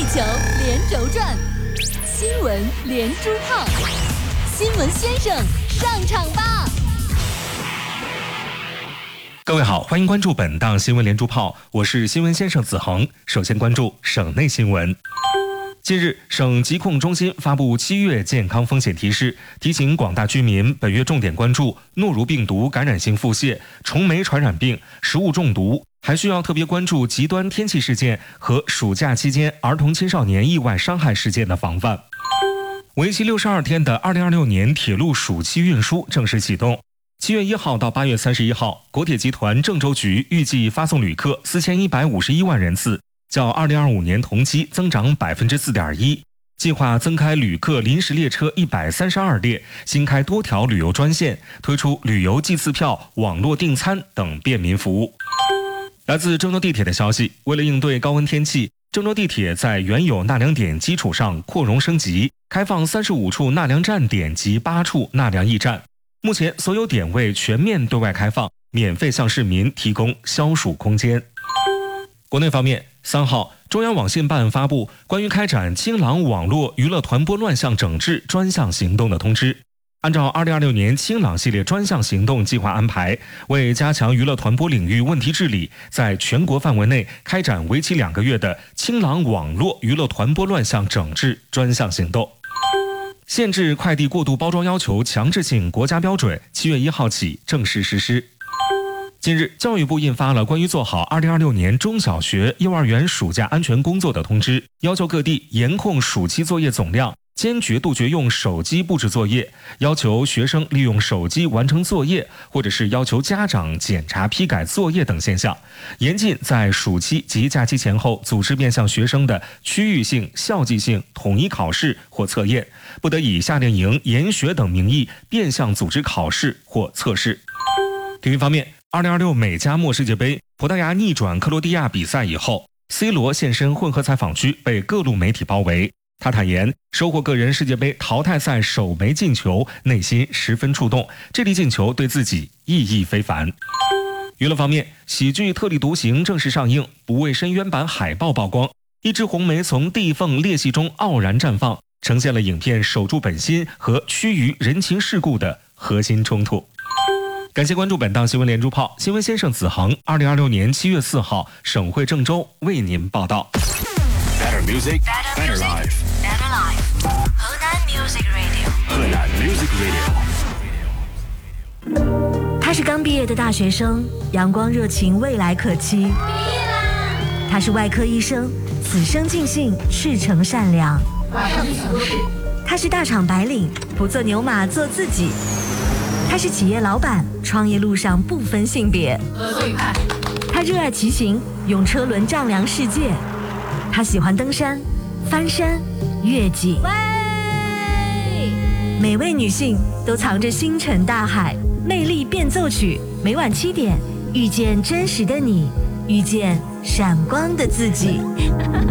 球连轴转，新闻连珠炮，新闻先生上场吧！ 各位好，欢迎关注本档新闻连珠炮，我是新闻先生子恒。首先关注省内新闻。近日，省疾控中心发布7月健康风险提示，提醒广大居民本月重点关注诺如病毒感染性腹泻、虫媒传染病、食物中毒，还需要特别关注极端天气事件和暑假期间儿童青少年意外伤害事件的防范。为期62天的2026年铁路暑期运输正式启动。7月1号到8月31号，国铁集团郑州局预计发送旅客4151万人次，较2025年同期增长4.1%，计划增开旅客临时列车132列，新开多条旅游专线，推出旅游季次票、网络订餐等便民服务。来自郑州地铁的消息，为了应对高温天气，郑州地铁在原有纳凉点基础上扩容升级，开放35处纳凉站点及8处纳凉驿站。目前所有点位全面对外开放，免费向市民提供消暑空间。国内方面，3号，中央网信办发布关于开展清朗网络娱乐团播乱象整治专项行动的通知。按照2026年清朗系列专项行动计划安排，为加强娱乐团播领域问题治理，在全国范围内开展为期2个月的清朗网络娱乐团播乱象整治专项行动。限制快递过度包装要求强制性国家标准7月1号起正式实施。近日，教育部印发了关于做好2026年中小学、幼儿园暑假安全工作的通知，要求各地严控暑期作业总量，坚决杜绝用手机布置作业，要求学生利用手机完成作业，或者是要求家长检查批改作业等现象，严禁在暑期及假期前后组织面向学生的区域性、校际性统一考试或测验，不得以夏令营、研学等名义变相组织考试或测试。体育方面，2026美加墨世界杯，葡萄牙逆转克罗地亚比赛以后 ，C 罗现身混合采访区，被各路媒体包围。他坦言，收获个人世界杯淘汰赛首枚进球，内心十分触动，这粒进球对自己意义非凡。娱乐方面，喜剧《特立独行》正式上映，不畏深渊版海报曝光，一只红梅从地缝裂隙中傲然绽放，呈现了影片守住本心和趋于人情世故的核心冲突。感谢关注本档新闻连珠炮，新闻先生子恒，2026年7月4号，省会郑州为您报道。 Better music, better life. Better Life， 河南 Music Radio。 河南 Music Radio。 他是刚毕业的大学生，阳光热情，未来可期。毕业啦！他是外科医生，此生尽兴，赤诚善良。 马上去小都市。 他是大厂白领，不做牛马，做自己。他是企业老板，创业路上不分性别。 合作愉快。 他热爱骑行，用车轮丈量世界。他喜欢登山、翻山、越岭。每位女性都藏着星辰大海，魅力变奏曲。每晚7点，遇见真实的你，遇见闪光的自己。